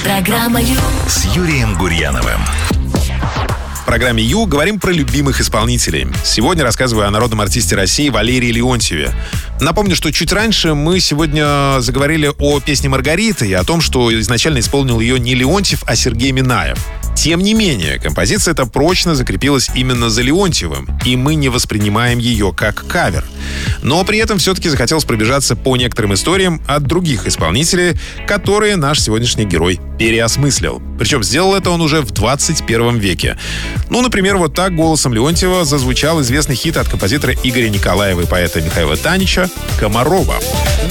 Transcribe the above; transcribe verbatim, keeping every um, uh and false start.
Программа Ю с Юрием Гурьяновым. В программе Ю говорим про любимых исполнителей. Сегодня рассказываю о народном артисте России Валерии Леонтьеве. Напомню, что чуть раньше мы сегодня заговорили о песне «Маргарита» и о том, что изначально исполнил ее не Леонтьев, а Сергей Минаев. Тем не менее, композиция эта прочно закрепилась именно за Леонтьевым, и мы не воспринимаем ее как кавер. Но при этом все-таки захотелось пробежаться по некоторым историям от других исполнителей, которые наш сегодняшний герой переосмыслил. Причем сделал это он уже в двадцать первом веке. Ну, например, вот так голосом Леонтьева зазвучал известный хит от композитора Игоря Николаева и поэта Михаила Танича «Комарова».